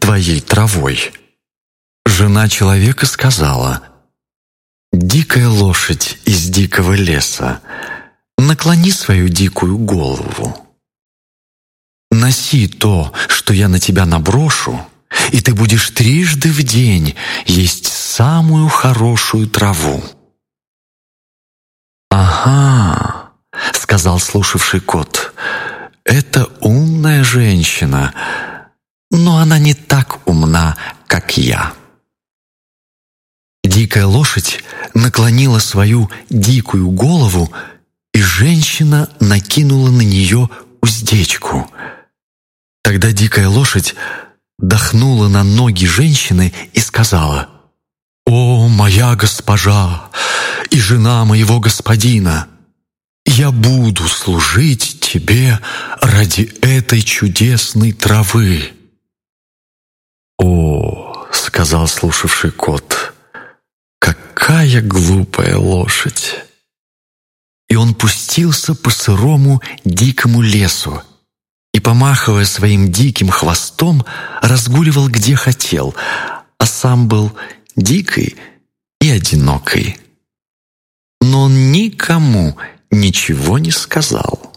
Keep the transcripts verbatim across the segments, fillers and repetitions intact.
твоей травой». Жена человека сказала: «Дикая лошадь из дикого леса, наклони свою дикую голову. Носи то, что я на тебя наброшу, и ты будешь трижды в день есть самую хорошую траву». «Ага», — сказал слушавший кот, — «это умная женщина, но она не так умна, как я». Дикая лошадь наклонила свою дикую голову, и женщина накинула на нее уздечку. Тогда дикая лошадь дохнула на ноги женщины и сказала: «О, моя госпожа и жена моего господина, я буду служить тебе ради этой чудесной травы». «О, — сказал слушавший кот, — какая глупая лошадь!» И он пустился по сырому дикому лесу и, помахивая своим диким хвостом, разгуливал где хотел, а сам был дикий и одинокий. Но он никому ничего не сказал.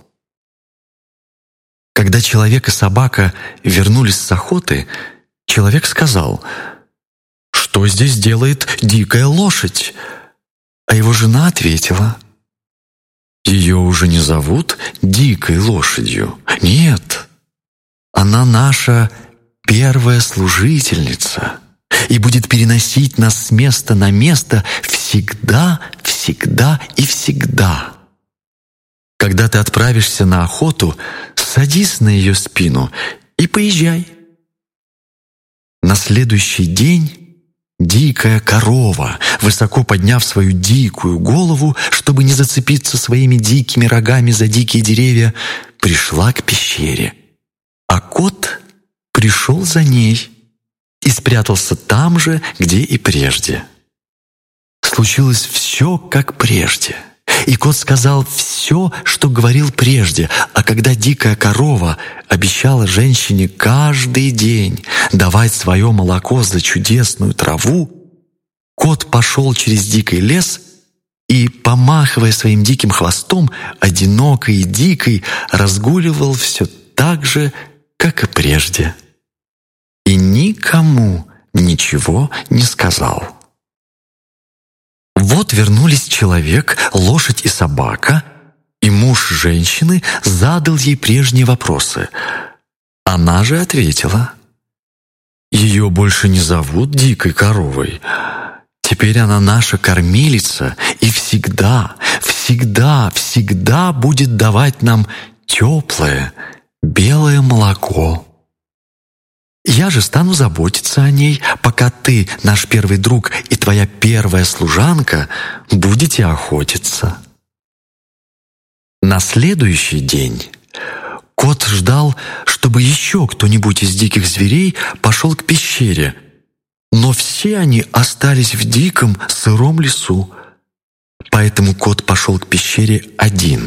Когда человек и собака вернулись с охоты, человек сказал: «Что здесь делает дикая лошадь?» А его жена ответила: «Ее уже не зовут дикой лошадью. Нет, она наша первая служительница и будет переносить нас с места на место всегда, всегда и всегда. Когда ты отправишься на охоту, садись на ее спину и поезжай». На следующий день дикая корова, высоко подняв свою дикую голову, чтобы не зацепиться своими дикими рогами за дикие деревья, пришла к пещере. А кот пришел за ней и спрятался там же, где и прежде. Случилось все, как прежде. И кот сказал все, что говорил прежде, а когда дикая корова обещала женщине каждый день давать свое молоко за чудесную траву, кот пошел через дикий лес и, помахивая своим диким хвостом, одиноко и дикой разгуливал все так же, как и прежде. И никому ничего не сказал. Вот вернулись человек, лошадь и собака, и муж женщины задал ей прежние вопросы. Она же ответила: «Ее больше не зовут дикой коровой. Теперь она наша кормилица и всегда, всегда, всегда будет давать нам теплое, белое молоко. Я же стану заботиться о ней, пока ты, наш первый друг, и твоя первая служанка будете охотиться». На следующий день кот ждал, чтобы еще кто-нибудь из диких зверей пошел к пещере, но все они остались в диком сыром лесу, поэтому кот пошел к пещере один.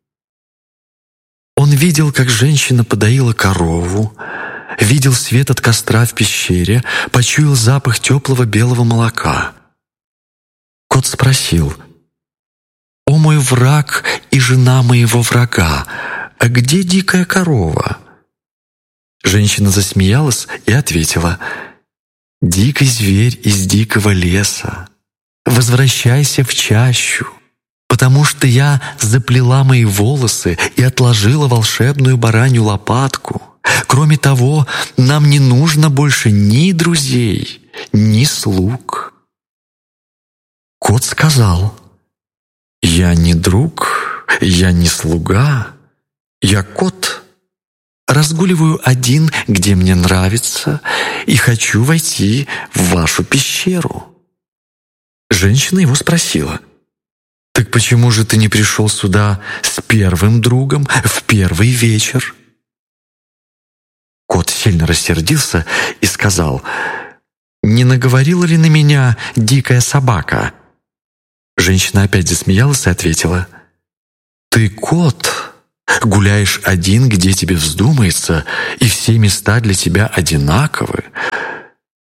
Он видел, как женщина подоила корову, видел свет от костра в пещере, почуял запах теплого белого молока. Кот спросил: «О мой враг и жена моего врага, а где дикая корова?» Женщина засмеялась и ответила: «Дикий зверь из дикого леса, возвращайся в чащу, потому что я заплела мои волосы и отложила волшебную баранью лопатку. Кроме того, нам не нужно больше ни друзей, ни слуг». Кот сказал: «Я не друг, я не слуга, я кот. Разгуливаю один, где мне нравится, и хочу войти в вашу пещеру». Женщина его спросила: «Так почему же ты не пришел сюда с первым другом в первый вечер?» Кот сильно рассердился и сказал: «Не наговорила ли на меня дикая собака?» Женщина опять засмеялась и ответила: «Ты кот, гуляешь один, где тебе вздумается, и все места для тебя одинаковы.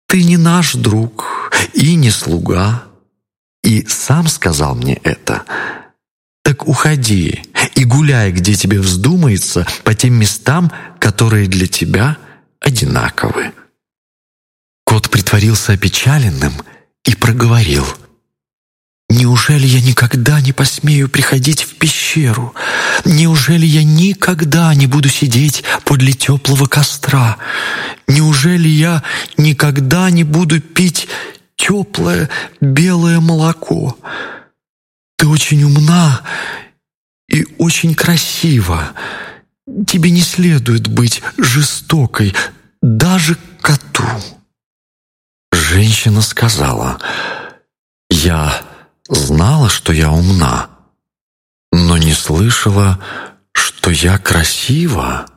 Ты не наш друг и не слуга, и сам сказал мне это. Так уходи и гуляй, где тебе вздумается, по тем местам, которые для тебя одинаковы». Кот притворился опечаленным и проговорил: «Неужели я никогда не посмею приходить в пещеру? Неужели я никогда не буду сидеть подле теплого костра? Неужели я никогда не буду пить теплое белое молоко? Ты очень умна и очень красива. Тебе не следует быть жестокой даже к коту». Женщина сказала: «Я знала, что я умна, но не слышала, что я красива.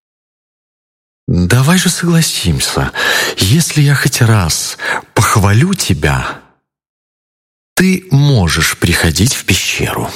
Давай же согласимся, если я хоть раз похвалю тебя, ты можешь приходить в пещеру».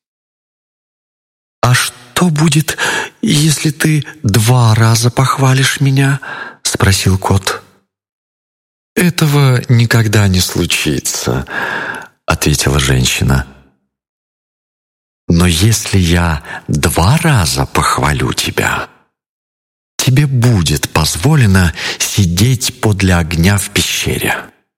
«А что будет, если ты два раза похвалишь меня?» — спросил кот. «Этого никогда не случится», — ответила женщина. «Но если я два раза похвалю тебя, тебе будет позволено сидеть подле огня в пещере.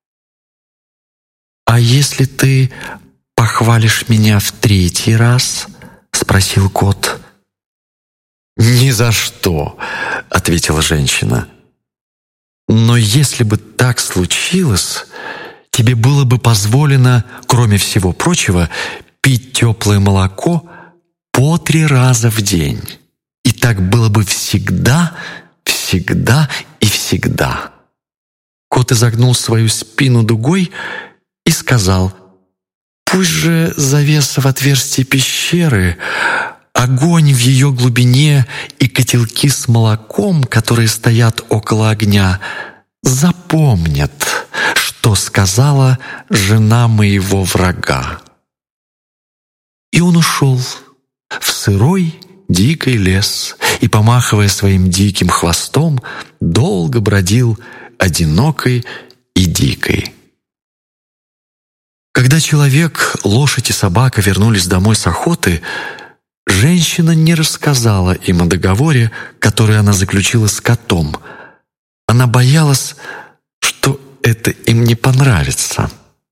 А если ты похвалишь меня в третий раз?» — спросил кот. «Ни за что», — ответила женщина. «Но если бы так случилось, тебе было бы позволено, кроме всего прочего, пить теплое молоко по три раза в день. И так было бы всегда, всегда и всегда». Кот изогнул свою спину дугой и сказал: «Пусть же завеса в отверстии пещеры, огонь в ее глубине и котелки с молоком, которые стоят около огня, запомнят, что сказала жена моего врага». И он ушел в сырой дикий лес и, помахивая своим диким хвостом, долго бродил одинокой и дикой. Когда человек, лошадь и собака вернулись домой с охоты, женщина не рассказала им о договоре, который она заключила с котом. Она боялась, что это им не понравится.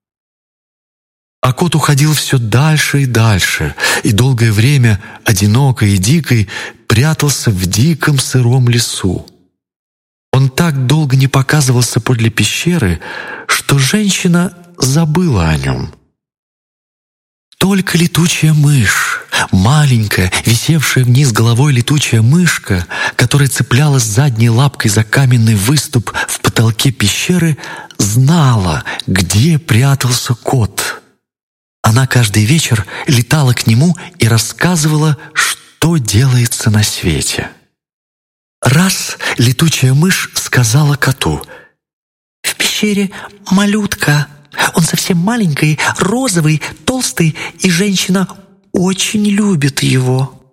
А кот уходил все дальше и дальше, и долгое время, одинокой и дикой, прятался в диком сыром лесу. Он так долго не показывался подле пещеры, что женщина забыла о нем. Только летучая мышь, маленькая, висевшая вниз головой летучая мышка, которая цеплялась задней лапкой за каменный выступ в потолке пещеры, знала, где прятался кот. Она каждый вечер летала к нему и рассказывала, что делается на свете. Раз летучая мышь сказала коту: «В пещере малютка. Он совсем маленький, розовый, толстый, и женщина очень любит его».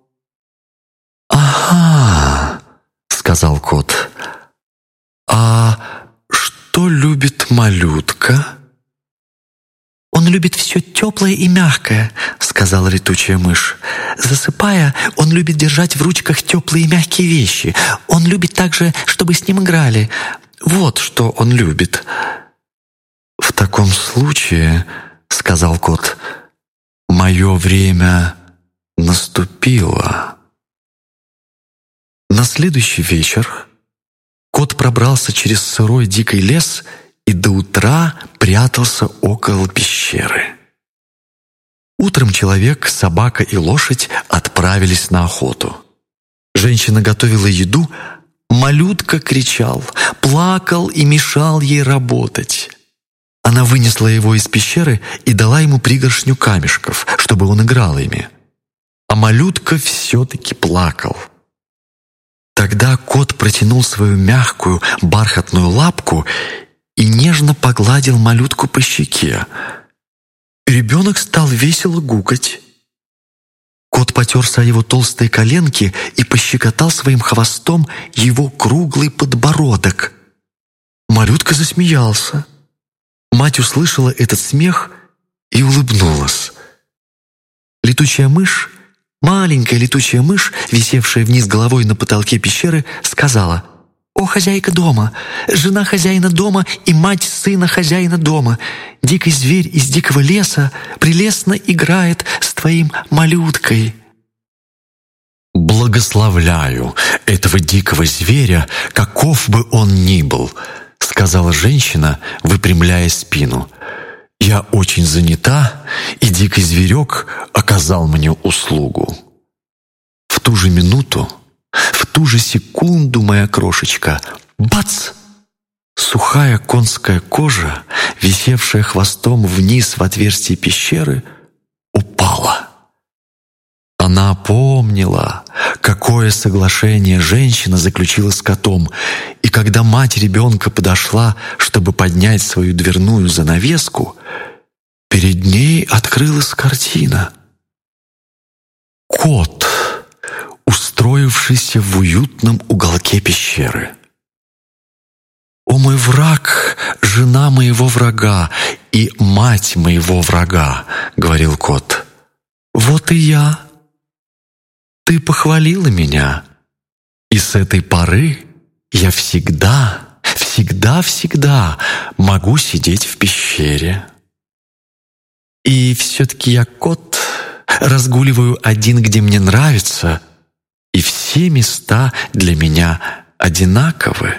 «Ага», — сказал кот. «А что любит малютка?» «Он любит все теплое и мягкое», — сказала летучая мышь. «Засыпая, он любит держать в ручках теплые и мягкие вещи. Он любит также, чтобы с ним играли. Вот что он любит». «В таком случае, — сказал кот, — мое время наступило». На следующий вечер кот пробрался через сырой дикий лес и до утра прятался около пещеры. Утром человек, собака и лошадь отправились на охоту. Женщина готовила еду, малютка кричал, плакал и мешал ей работать. Она вынесла его из пещеры и дала ему пригоршню камешков, чтобы он играл ими. А малютка все-таки плакал. Тогда кот протянул свою мягкую бархатную лапку и нежно погладил малютку по щеке. Ребенок стал весело гукать. Кот потерся о его толстые коленки и пощекотал своим хвостом его круглый подбородок. Малютка засмеялся. Мать услышала этот смех и улыбнулась. Летучая мышь, маленькая летучая мышь, висевшая вниз головой на потолке пещеры, сказала: «О, хозяйка дома, жена хозяина дома и мать сына хозяина дома, дикий зверь из дикого леса прелестно играет с твоим малюткой». «Благословляю этого дикого зверя, каков бы он ни был», — сказала женщина, выпрямляя спину. «Я очень занята, и дикий зверек оказал мне услугу». В ту же минуту, в ту же секунду, моя крошечка, бац! Сухая конская кожа, висевшая хвостом вниз в отверстие пещеры, упала. Она помнила, какое соглашение женщина заключила с котом, и когда мать ребенка подошла, чтобы поднять свою дверную занавеску, перед ней открылась картина. Кот, устроившийся в уютном уголке пещеры. «О, мой враг, жена моего врага и мать моего врага», — говорил кот, — «вот и я. Ты похвалила меня, и с этой поры я всегда, всегда, всегда могу сидеть в пещере. И все-таки я кот, разгуливаю один, где мне нравится, и все места для меня одинаковы».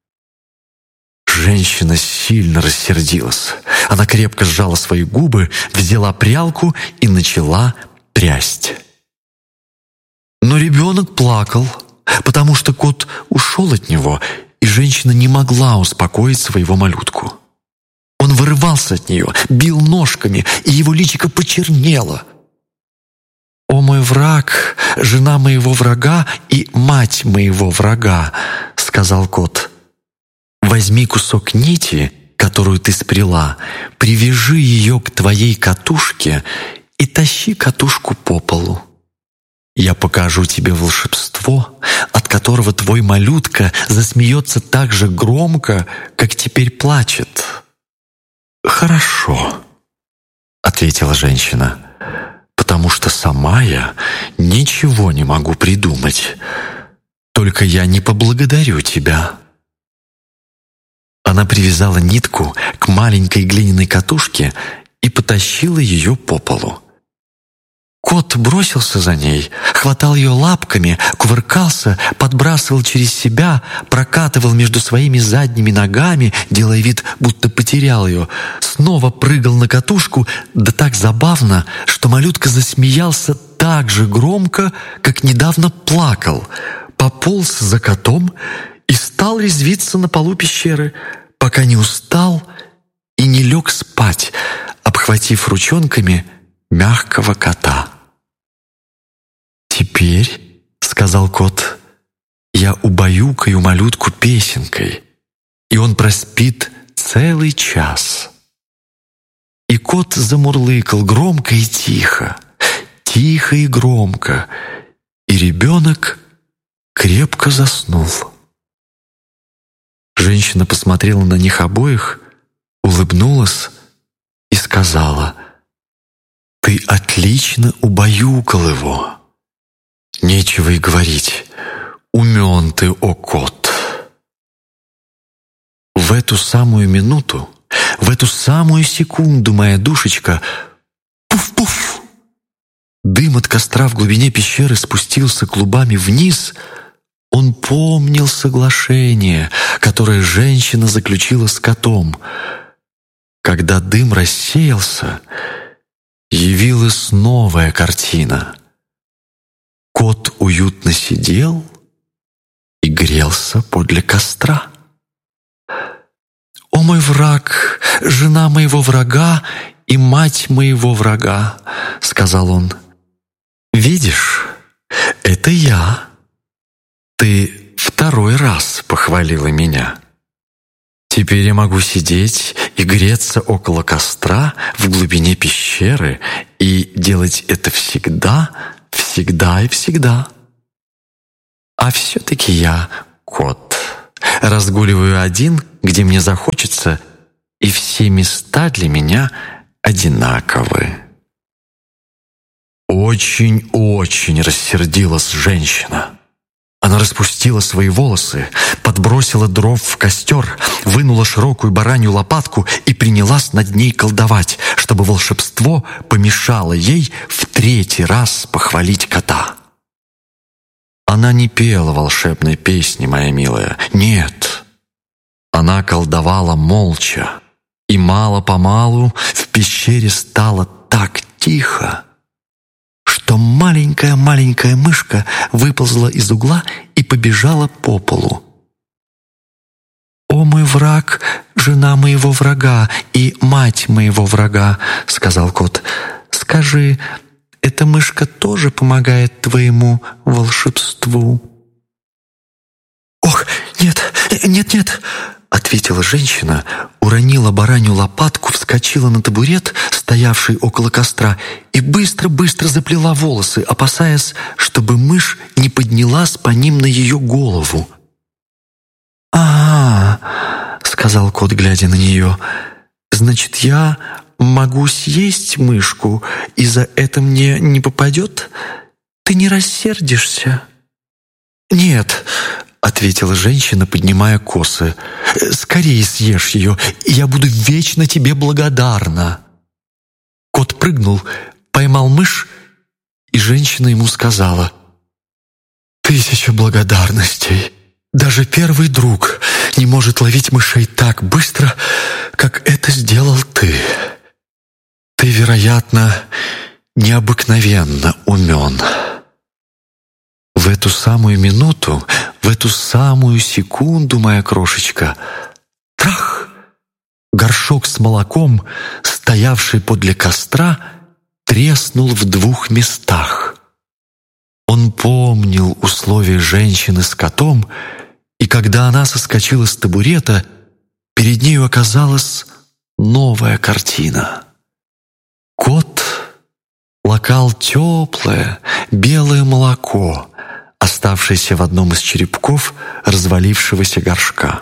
Женщина сильно рассердилась. Она крепко сжала свои губы, взяла прялку и начала прясть. Но ребенок плакал, потому что кот ушел от него, и женщина не могла успокоить своего малютку. Он вырывался от нее, бил ножками, и его личико почернело. «О, мой враг, жена моего врага и мать моего врага», — сказал кот, — «возьми кусок нити, которую ты спряла, привяжи ее к твоей катушке и тащи катушку по полу. Я покажу тебе волшебство, от которого твой малютка засмеется так же громко, как теперь плачет». «Хорошо», — ответила женщина, «потому что сама я ничего не могу придумать. Только я не поблагодарю тебя». Она привязала нитку к маленькой глиняной катушке и потащила ее по полу. Кот бросился за ней, хватал ее лапками, кувыркался, подбрасывал через себя, прокатывал между своими задними ногами, делая вид, будто потерял ее, снова прыгал на катушку, да так забавно, что малютка засмеялся так же громко, как недавно плакал, пополз за котом и стал резвиться на полу пещеры, пока не устал и не лег спать, обхватив ручонками мягкого кота. «Теперь, — сказал кот, — я убаюкаю малютку песенкой, и он проспит целый час». И кот замурлыкал громко и тихо, тихо и громко, и ребенок крепко заснул. Женщина посмотрела на них обоих, улыбнулась и сказала: «Ты отлично убаюкал его. Нечего и говорить, умен ты, о кот». В эту самую минуту, в эту самую секунду, моя душечка, пуф-пуф! Дым от костра в глубине пещеры спустился клубами вниз. Он помнил соглашение, которое женщина заключила с котом. Когда дым рассеялся, явилась новая картина. Кот уютно сидел и грелся подле костра. «О, мой враг, жена моего врага и мать моего врага», — сказал он, — «видишь, это я. Ты второй раз похвалила меня. Теперь я могу сидеть и греться около костра в глубине пещеры и делать это всегда, всегда и всегда. А все-таки я кот. Разгуливаю один, где мне захочется, и все места для меня одинаковы». Очень-очень рассердилась женщина. Она распустила свои волосы, подбросила дров в костер, вынула широкую баранью лопатку и принялась над ней колдовать, чтобы волшебство помешало ей в третий раз похвалить кота. Она не пела волшебной песни, моя милая, нет. Она колдовала молча, и мало-помалу в пещере стало так тихо, что маленькая-маленькая мышка выползла из угла и побежала по полу. «О, мой враг, жена моего врага и мать моего врага», — сказал кот, — «скажи, эта мышка тоже помогает твоему волшебству?» «Ох, нет, нет-нет», — ответила женщина, уронила баранью лопатку, вскочила на табурет, стоявший около костра, и быстро-быстро заплела волосы, опасаясь, чтобы мышь не поднялась по ним на ее голову. «А, — сказал кот, глядя на нее, — значит, я могу съесть мышку, и за это мне не попадет? Ты не рассердишься?» «Нет, — ответила женщина, поднимая косы, — скорее съешь ее, и я буду вечно тебе благодарна». Кот прыгнул, поймал мышь, и женщина ему сказала: «Тысяча благодарностей. Даже первый друг не может ловить мышей так быстро, как это сделал ты. Ты, вероятно, необыкновенно умен». В эту самую минуту, в эту самую секунду, моя крошечка, трах! Горшок с молоком, стоявший подле костра, треснул в двух местах. Он помнил условия женщины с котом, и когда она соскочила с табурета, перед нею оказалась новая картина. Кот лакал теплое белое молоко, оставшееся в одном из черепков развалившегося горшка.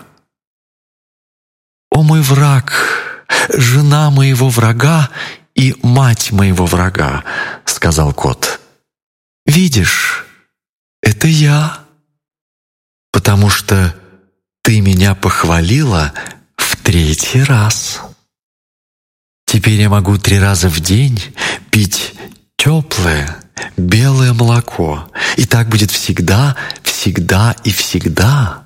«О, мой враг, жена моего врага и мать моего врага», — сказал кот, — «видишь, это я, потому что ты меня похвалила в третий раз. Теперь я могу три раза в день пить теплое белое молоко, и так будет всегда, всегда и всегда.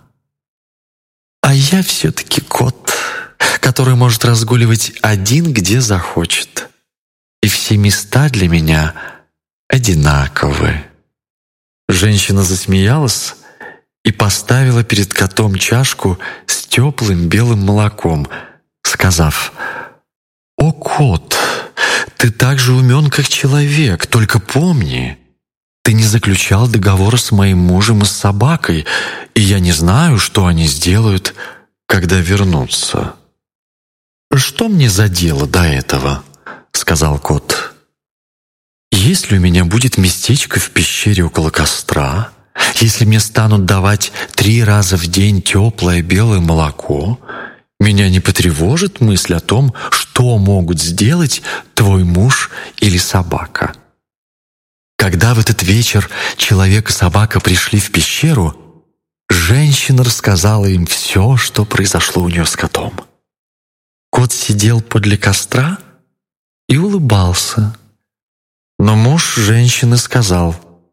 А я все-таки кот, который может разгуливать один, где захочет, и все места для меня одинаковы». Женщина засмеялась и поставила перед котом чашку с теплым белым молоком, сказав: «О, кот, ты так же умен, как человек, только помни, ты не заключал договора с моим мужем и с собакой, и я не знаю, что они сделают, когда вернутся». «Что мне за дело до этого?» — сказал кот. «Если у меня будет местечко в пещере около костра, если мне станут давать три раза в день теплое белое молоко, меня не потревожит мысль о том, что могут сделать твой муж или собака». Когда в этот вечер человек и собака пришли в пещеру, женщина рассказала им все, что произошло у нее с котом. Кот сидел подле костра и улыбался. Но муж женщины сказал: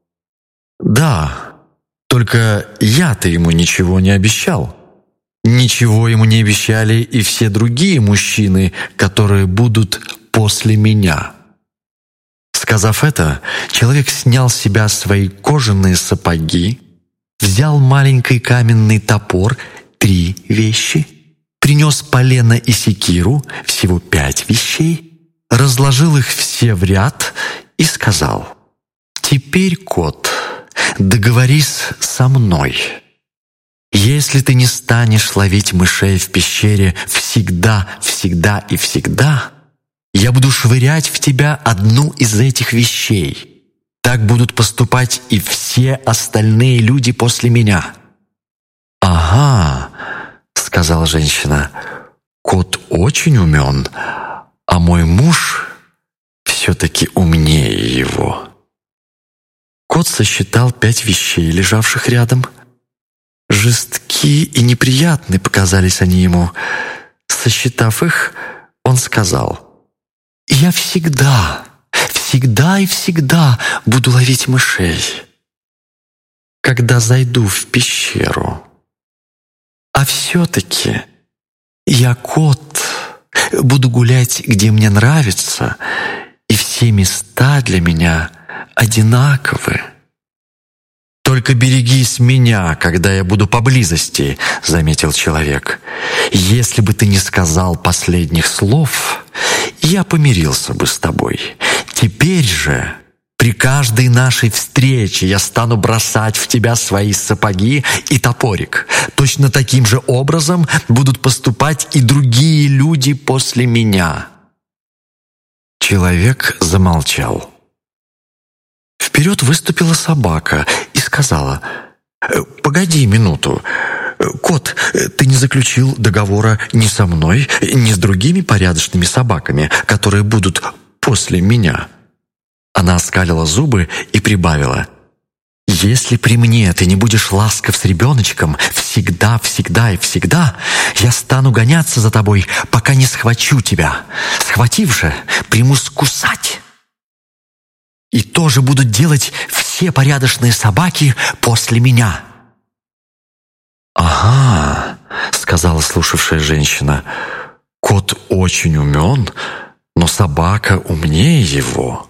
«Да, только я-то ему ничего не обещал. Ничего ему не обещали и все другие мужчины, которые будут после меня». Сказав это, человек снял с себя свои кожаные сапоги, взял маленький каменный топор, три вещи, принес полено и секиру, всего пять вещей, разложил их все в ряд и сказал: «Теперь, кот, договорись со мной. Если ты не станешь ловить мышей в пещере всегда, всегда и всегда, я буду швырять в тебя одну из этих вещей. Так будут поступать и все остальные люди после меня». «Ага», — сказала женщина, — «кот очень умен, а мой муж все-таки умнее его». Кот сосчитал пять вещей, лежавших рядом. Жестки и неприятны показались они ему. Сосчитав их, он сказал: «Я всегда, всегда и всегда буду ловить мышей, когда зайду в пещеру. А все-таки я кот, буду гулять, где мне нравится, и все места для меня одинаковы». «Только берегись меня, когда я буду поблизости», — заметил человек. «Если бы ты не сказал последних слов, я помирился бы с тобой. Теперь же при каждой нашей встрече я стану бросать в тебя свои сапоги и топорик. Точно таким же образом будут поступать и другие люди после меня». Человек замолчал. Вперед выступила собака и сказала: «Погоди минуту. Кот, ты не заключил договора ни со мной, ни с другими порядочными собаками, которые будут после меня». Она оскалила зубы и прибавила: «Если при мне ты не будешь ласков с ребеночком всегда, всегда и всегда, я стану гоняться за тобой, пока не схвачу тебя. Схватив же, примусь кусать. И тоже будут делать все порядочные собаки после меня». «Ага», — сказала слушавшая женщина, — «кот очень умен, но собака умнее его».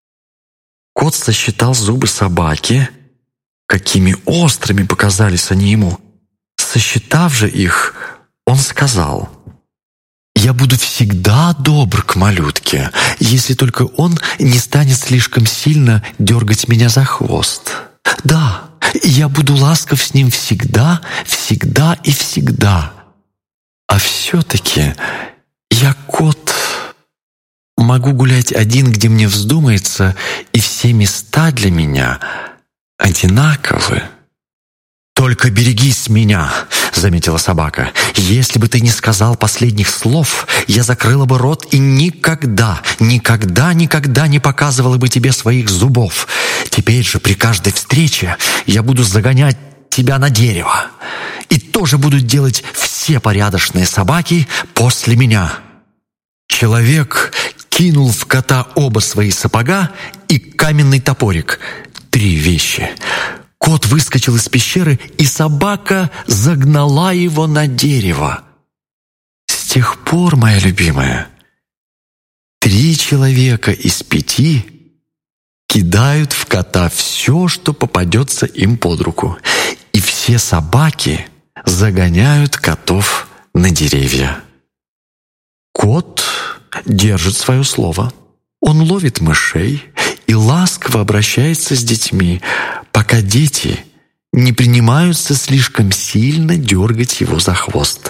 Кот сосчитал зубы собаки. Какими острыми показались они ему. Сосчитав же их, он сказал: «Я буду всегда добр к малютке, если только он не станет слишком сильно дергать меня за хвост. Да, я буду ласков с ним всегда, всегда и всегда. А все-таки я кот. Могу гулять один, где мне вздумается, и все места для меня одинаковы». «Только берегись меня», — заметила собака. «Если бы ты не сказал последних слов, я закрыла бы рот и никогда, никогда, никогда не показывала бы тебе своих зубов. Теперь же при каждой встрече я буду загонять тебя на дерево. И тоже будут делать все порядочные собаки после меня». Человек кинул в кота оба свои сапога и каменный топорик. Три вещи. Кот выскочил из пещеры, и собака загнала его на дерево. С тех пор, моя любимая, три человека из пяти кидают в кота все, что попадется им под руку, и все собаки загоняют котов на деревья. Кот держит свое слово. Он ловит мышей и ласково обращается с детьми, пока дети не принимаются слишком сильно дергать его за хвост.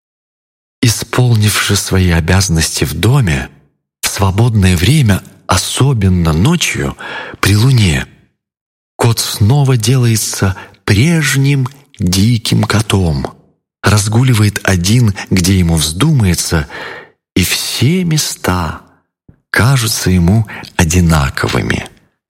Исполнивши свои обязанности в доме, в свободное время, особенно ночью, при луне, кот снова делается прежним диким котом, разгуливает один, где ему вздумается, и все места кажутся ему одинаковыми.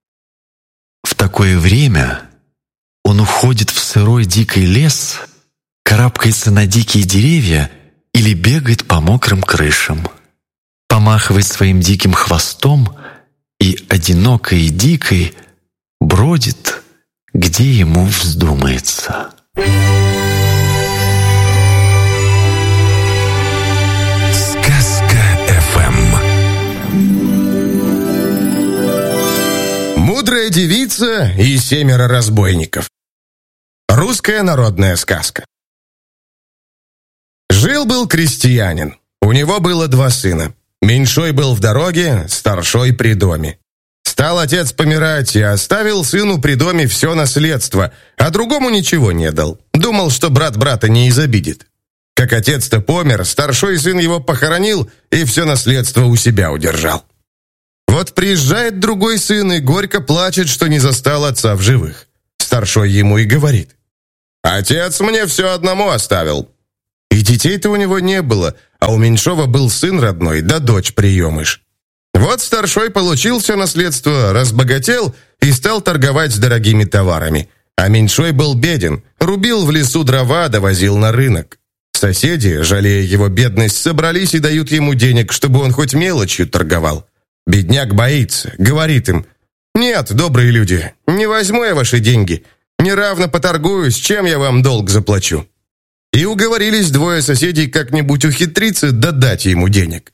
В такое время он уходит в сырой дикий лес, карабкается на дикие деревья или бегает по мокрым крышам, помахивает своим диким хвостом и одинокой и дикой бродит, где ему вздумается. Мудрая девица и семеро разбойников. Русская народная сказка. Жил-был крестьянин. У него было два сына. Меньшой был в дороге, старшой при доме. Стал отец помирать и оставил сыну при доме все наследство, а другому ничего не дал. Думал, что брат брата не изобидит. Как отец-то помер, старшой сын его похоронил и все наследство у себя удержал. Вот приезжает другой сын и горько плачет, что не застал отца в живых. Старшой ему и говорит: «Отец мне все одному оставил». И детей-то у него не было, а у меньшого был сын родной, да дочь приемыш. Вот старшой получил все наследство, разбогател и стал торговать с дорогими товарами. А меньшой был беден, рубил в лесу дрова, довозил на рынок. Соседи, жалея его бедность, собрались и дают ему денег, чтобы он хоть мелочью торговал. Бедняк боится, говорит им: «Нет, добрые люди, не возьму я ваши деньги, неравно поторгуюсь, чем я вам долг заплачу». И уговорились двое соседей как-нибудь ухитриться да дать ему денег.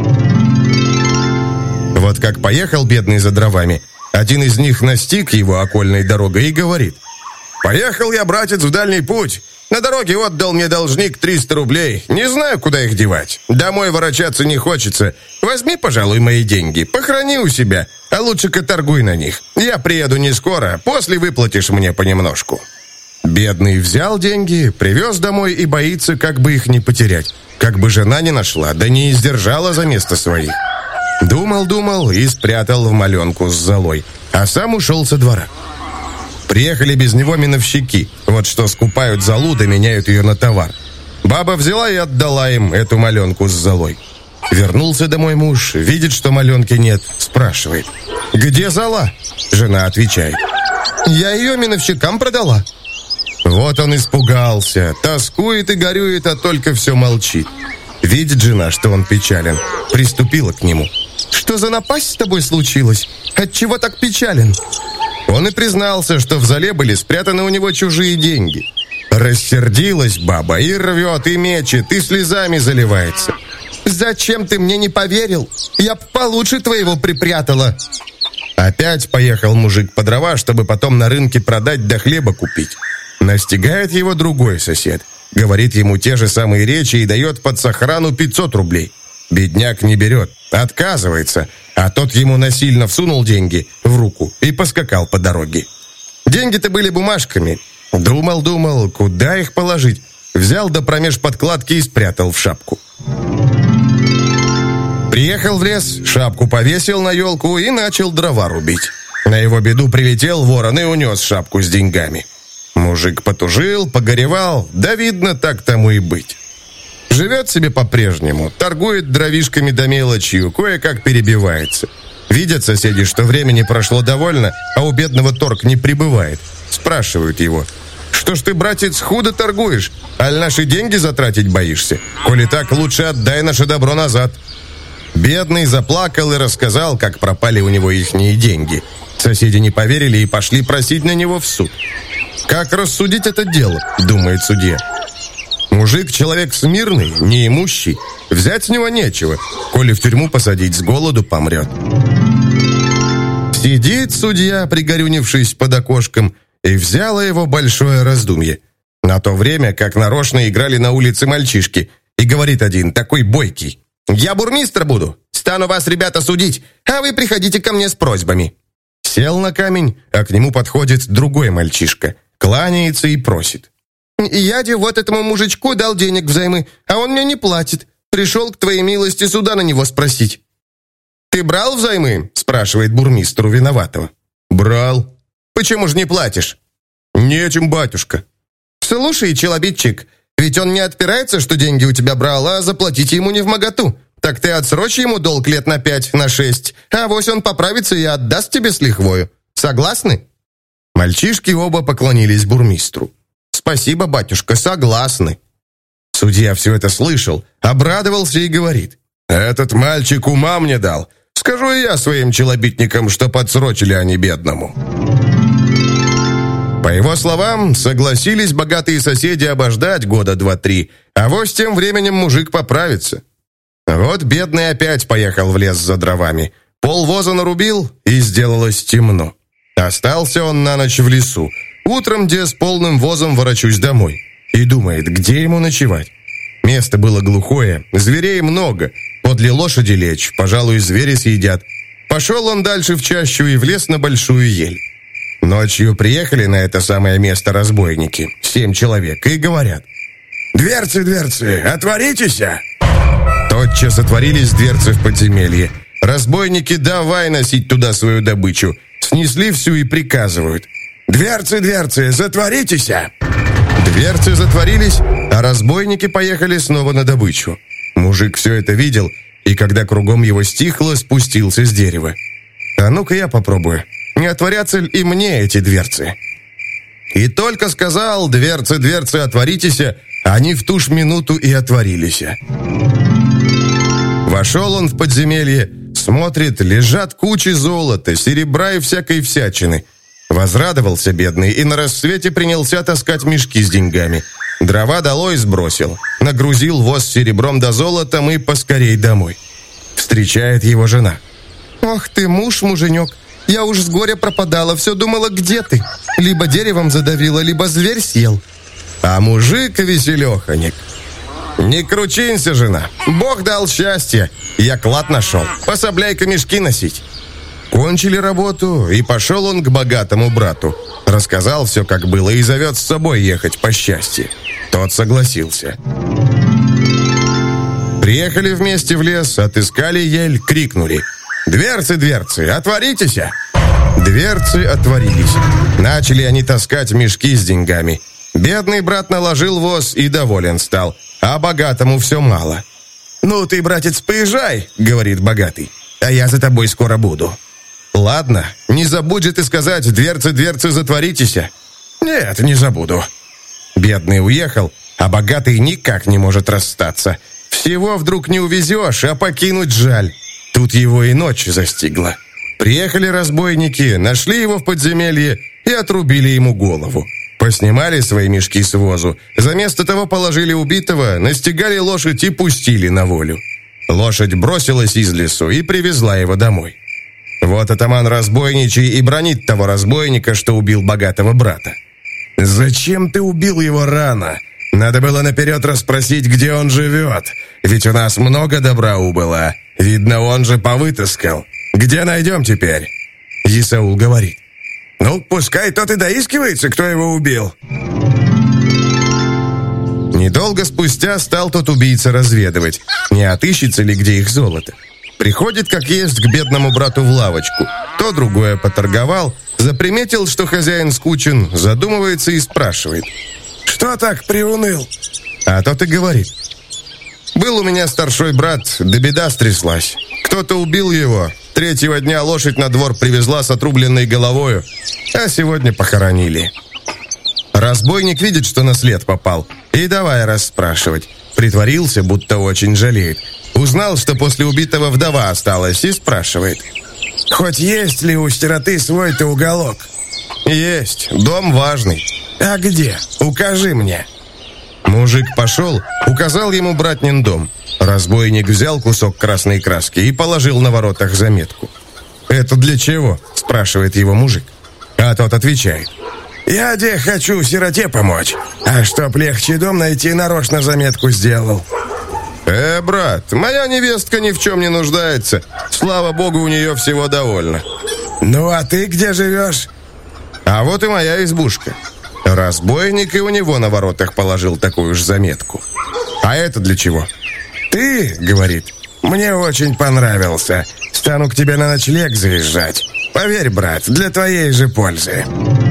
Вот как поехал бедный за дровами, один из них настиг его окольной дорогой и говорит: «Поехал я, братец, в дальний путь. На дороге отдал мне должник триста рублей. Не знаю, куда их девать. Домой ворочаться не хочется. Возьми, пожалуй, мои деньги, похрани у себя, а лучше-ка торгуй на них. Я приеду не скоро, после выплатишь мне понемножку». Бедный взял деньги, привез домой и боится, как бы их не потерять. Как бы жена не нашла, да не издержала за место своих. Думал-думал и спрятал в маленку с золой, а сам ушел со двора. Приехали без него миновщики, вот что скупают золу да меняют ее на товар. Баба взяла и отдала им эту маленку с золой. Вернулся домой муж, видит, что маленки нет, спрашивает: «Где зола?» Жена отвечает: «Я ее миновщикам продала». Вот он испугался, тоскует и горюет, а только все молчит. Видит жена, что он печален, приступила к нему: «Что за напасть с тобой случилась? Отчего так печален?» Он и признался, что в золе были спрятаны у него чужие деньги. Рассердилась баба и рвет, и мечет, и слезами заливается. «Зачем ты мне не поверил? Я б получше твоего припрятала». Опять поехал мужик по дрова, чтобы потом на рынке продать да хлеба купить. Настигает его другой сосед, говорит ему те же самые речи и дает под сохрану пятьсот рублей. Бедняк не берет, отказывается, а тот ему насильно всунул деньги в руку и поскакал по дороге. Деньги-то были бумажками. Думал-думал, куда их положить. Взял да промеж подкладки и спрятал в шапку. Приехал в лес, шапку повесил на елку и начал дрова рубить. На его беду прилетел ворон и унес шапку с деньгами. Мужик потужил, погоревал, да видно, так тому и быть. Живет себе по-прежнему, торгует дровишками да мелочью, кое-как перебивается. Видят соседи, что времени прошло довольно, а у бедного торг не прибывает. Спрашивают его: «Что ж ты, братец, худо торгуешь? Аль наши деньги затратить боишься? Коли так, лучше отдай наше добро назад». Бедный заплакал и рассказал, как пропали у него ихние деньги. Соседи не поверили и пошли просить на него в суд. «Как рассудить это дело?» — думает судья. Мужик человек смирный, неимущий. Взять с него нечего. Коли в тюрьму посадить, с голоду помрет. Сидит судья, пригорюнившись под окошком, и взяло его большое раздумье. На то время, как нарочно играли на улице мальчишки, и говорит один, такой бойкий: «Я бурмистр буду, стану вас, ребята, судить, а вы приходите ко мне с просьбами». Сел на камень, а к нему подходит другой мальчишка, кланяется и просит: «Я-де вот этому мужичку дал денег взаймы, а он мне не платит. Пришел к твоей милости суда на него спросить». «Ты брал взаймы?» — спрашивает бурмистру виноватого. «Брал». «Почему же не платишь?» «Нечем, батюшка». «Слушай, челобитчик, ведь он не отпирается, что деньги у тебя брал, а заплатить ему невмоготу. Так ты отсрочь ему долг лет на пять, на шесть, а вось он поправится и отдаст тебе с лихвою. Согласны?» Мальчишки оба поклонились бурмистру. «Спасибо, батюшка, согласны». Судья все это слышал, обрадовался и говорит: «Этот мальчик ума мне дал. Скажу и я своим челобитникам, что подсрочили они бедному». По его словам, согласились богатые соседи обождать года два-три, а вось тем временем мужик поправится. Вот бедный опять поехал в лес за дровами. Полвоза нарубил, и сделалось темно. Остался он на ночь в лесу. Утром, где с полным возом ворочусь домой. И думает, где ему ночевать. Место было глухое, зверей много. Подле лошади лечь, пожалуй, звери съедят. Пошел он дальше в чащу и влез на большую ель. Ночью приехали на это самое место разбойники, семь человек, и говорят: «Дверцы, дверцы, отворитесь!» Тотчас отворились дверцы в подземелье. Разбойники давай носить туда свою добычу. Снесли всю и приказывают: «Дверцы, дверцы, затворитесь!» Дверцы затворились, а разбойники поехали снова на добычу. Мужик все это видел, и когда кругом его стихло, спустился с дерева. «А ну-ка я попробую, не отворятся ли и мне эти дверцы?» И только сказал: «Дверцы, дверцы, отворитесь», они в ту ж минуту и отворились. Вошел он в подземелье, смотрит, лежат кучи золота, серебра и всякой всячины. Возрадовался бедный и на рассвете принялся таскать мешки с деньгами. Дрова долой сбросил, нагрузил воз серебром да золотом и поскорей домой. Встречает его жена. «Ох ты, муж-муженек, я уж с горя пропадала, все думала, где ты? Либо деревом задавила, либо зверь съел». А мужик веселеханик. «Не кручинься, жена, Бог дал счастье, я клад нашел, пособляй-ка мешки носить». Кончили работу, и пошел он к богатому брату. Рассказал все, как было, и зовет с собой ехать по счастью. Тот согласился. Приехали вместе в лес, отыскали ель, крикнули: «Дверцы, дверцы, отворитесь!» Дверцы отворились. Начали они таскать мешки с деньгами. Бедный брат наложил воз и доволен стал, а богатому все мало. «Ну ты, братец, поезжай», — говорит богатый, «а я за тобой скоро буду». «Ладно, не забудь же ты сказать: дверцы, дверцы, затворитесь». «Нет, не забуду». Бедный уехал, а богатый никак не может расстаться. Всего вдруг не увезешь, а покинуть жаль. Тут его и ночь застигла. Приехали разбойники, нашли его в подземелье и отрубили ему голову. Поснимали свои мешки с возу, заместо того положили убитого, настигали лошадь и пустили на волю. Лошадь бросилась из лесу и привезла его домой. Вот атаман разбойничий и бранит того разбойника, что убил богатого брата. «Зачем ты убил его рано? Надо было наперед расспросить, где он живет. Ведь у нас много добра убыло. Видно, он же повытаскал. Где найдем теперь?» Исаул говорит: «Ну, пускай тот и доискивается, кто его убил». Недолго спустя стал тот убийца разведывать, не отыщется ли где их золото. Приходит, как есть, к бедному брату в лавочку. То другое поторговал, заприметил, что хозяин скучен, задумывается и спрашивает: «Что так приуныл?» А тот и говорит: «Был у меня старшой брат, да беда стряслась. Кто-то убил его, третьего дня лошадь на двор привезла с отрубленной головою, а сегодня похоронили». Разбойник видит, что на след попал, и давай расспрашивать. Притворился, будто очень жалеет. Узнал, что после убитого вдова осталась, и спрашивает: «Хоть есть ли у сироты свой-то уголок?» «Есть, дом важный». «А где? Укажи мне». Мужик пошел, указал ему братнин дом. Разбойник взял кусок красной краски и положил на воротах заметку. «Это для чего?» – спрашивает его мужик. А тот отвечает: «Я де хочу сироте помочь, а чтоб легче дом найти, нарочно заметку сделал». «Э, брат, моя невестка ни в чем не нуждается. Слава богу, у нее всего довольно». «Ну, а ты где живешь?» «А вот и моя избушка». Разбойник и у него на воротах положил такую же заметку. «А это для чего?» «Ты, — говорит, — мне очень понравился. Стану к тебе на ночлег заезжать. Поверь, брат, для твоей же пользы».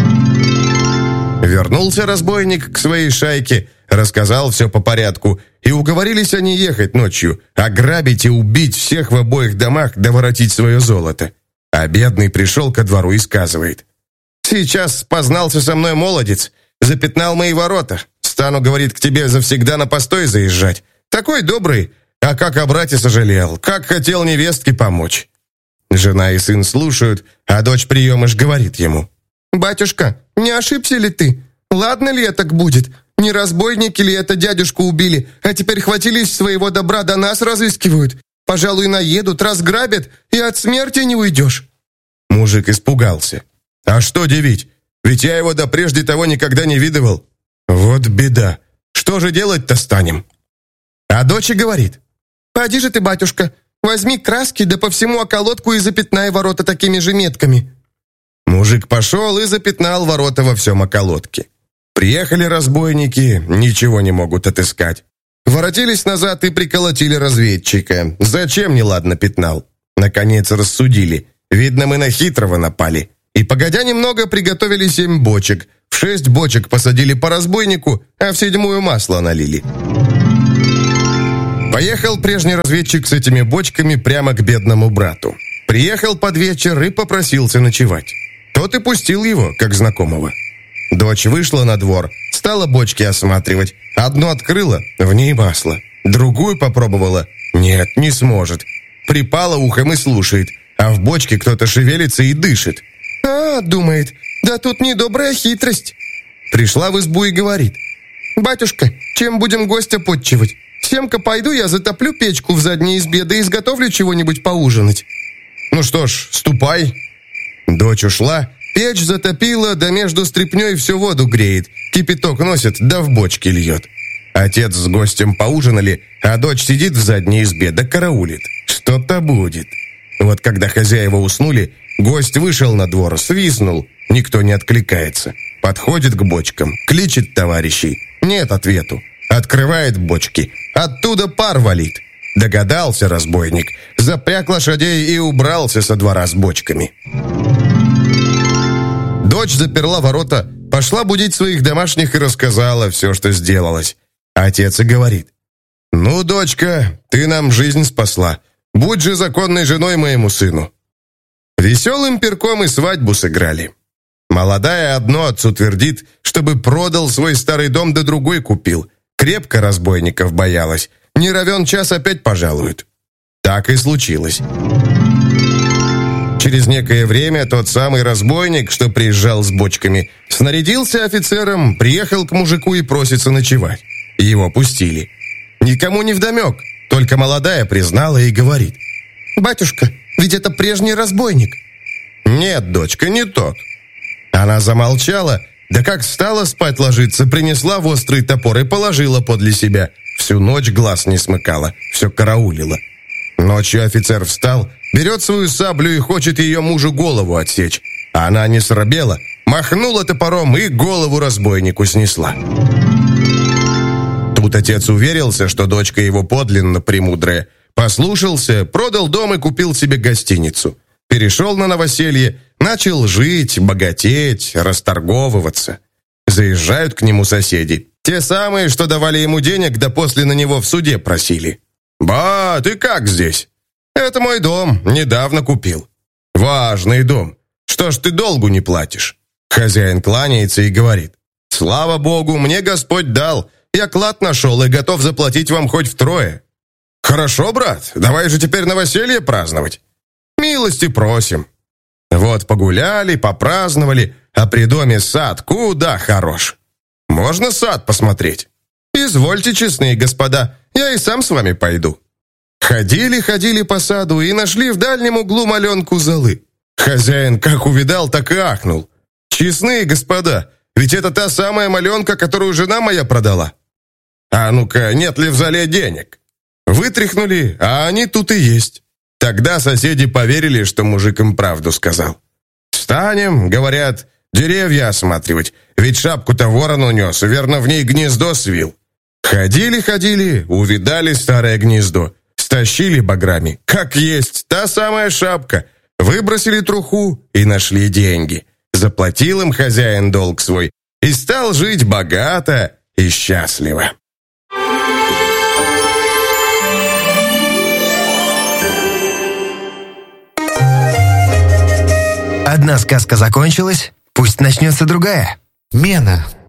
Вернулся разбойник к своей шайке, рассказал все по порядку, и уговорились они ехать ночью, ограбить и убить всех в обоих домах, да воротить свое золото. А бедный пришел ко двору и сказывает: «Сейчас познался со мной молодец, запятнал мои ворота. Стану, — говорит, — к тебе завсегда на постой заезжать. Такой добрый, а как о брате сожалел, как хотел невестке помочь». Жена и сын слушают, а дочь приемыш говорит ему: «Батюшка, не ошибся ли ты? Ладно ли это будет? Не разбойники ли это дядюшку убили, а теперь хватились своего добра, до нас разыскивают? Пожалуй, наедут, разграбят, и от смерти не уйдешь». Мужик испугался. «А что девить? Ведь я его до прежде того никогда не видывал. Вот беда. Что же делать-то станем?» А дочь говорит: «Поди же ты, батюшка, возьми краски, да по всему околотку и запятнай ворота такими же метками». Мужик пошел и запятнал ворота во всем околотке. Приехали разбойники, ничего не могут отыскать. Воротились назад и приколотили разведчика. Зачем неладно пятнал? Наконец рассудили. Видно, мы на хитрого напали. И, погодя немного, приготовили семь бочек, В шесть бочек посадили по разбойнику, а в седьмую масло налили. Поехал прежний разведчик с этими бочками прямо к бедному брату. Приехал под вечер и попросился ночевать. Тот и пустил его, как знакомого. Дочь вышла на двор, стала бочки осматривать. Одну открыла, в ней масло. Другую попробовала. Нет, не сможет. Припала ухом и слушает, а в бочке кто-то шевелится и дышит. «А, — думает, — да тут недобрая хитрость». Пришла в избу и говорит: «Батюшка, чем будем гостя подчивать? Семка пойду я затоплю печку в задней избе, да изготовлю чего-нибудь поужинать». «Ну что ж, ступай». Дочь ушла, печь затопила, да между стряпней всю воду греет, кипяток носит, да в бочке льет. Отец с гостем поужинали, а дочь сидит в задней избе, да караулит. Что-то будет. Вот когда хозяева уснули, гость вышел на двор, свистнул, никто не откликается. Подходит к бочкам, кличет товарищей. Нет ответу. Открывает бочки, оттуда пар валит. Догадался разбойник, запряг лошадей и убрался со двора с бочками. Дочь заперла ворота, пошла будить своих домашних и рассказала все, что сделалось. Отец и говорит: «Ну, дочка, ты нам жизнь спасла. Будь же законной женой моему сыну». Веселым перком и свадьбу сыграли. Молодая одно отцу твердит, чтобы продал свой старый дом да другой купил. Крепко разбойников боялась. Не равен час опять пожалуют. Так и случилось. Через некое время тот самый разбойник, что приезжал с бочками, снарядился офицером, приехал к мужику и просится ночевать. Его пустили. Никому не вдомек, только молодая признала и говорит: «Батюшка, ведь это прежний разбойник». «Нет, дочка, не тот». Она замолчала, да как стала спать ложиться, принесла в острый топор и положила подле себя. Всю ночь глаз не смыкала, все караулила. Ночью офицер встал, берет свою саблю и хочет ее мужу голову отсечь. А она не срабела, махнула топором и голову разбойнику снесла. Тут отец уверился, что дочка его подлинно премудрая. Послушался, продал дом и купил себе гостиницу. Перешел на новоселье, начал жить, богатеть, расторговываться. Заезжают к нему соседи. Те самые, что давали ему денег, да после на него в суде просили. «Ба, ты как здесь?» «Это мой дом, недавно купил». «Важный дом. Что ж ты долгу не платишь?» Хозяин кланяется и говорит: «Слава Богу, мне Господь дал. Я клад нашел и готов заплатить вам хоть втрое». «Хорошо, брат, давай же теперь новоселье праздновать». «Милости просим». Вот погуляли, попраздновали, а при доме сад куда хорош. «Можно сад посмотреть?» «Извольте, честные господа, я и сам с вами пойду». Ходили-ходили по саду и нашли в дальнем углу маленку золы. Хозяин как увидал, так и ахнул. «Честные господа, ведь это та самая маленка, которую жена моя продала». «А ну-ка, нет ли в зале денег?» Вытряхнули, а они тут и есть. Тогда соседи поверили, что мужик им правду сказал. «Встанем, — говорят, — деревья осматривать, ведь шапку-то ворон унес, верно, в ней гнездо свил». Ходили-ходили, увидали старое гнездо, стащили баграми, как есть, та самая шапка, выбросили труху и нашли деньги. Заплатил им хозяин долг свой и стал жить богато и счастливо. Одна сказка закончилась, пусть начнется другая. Мена.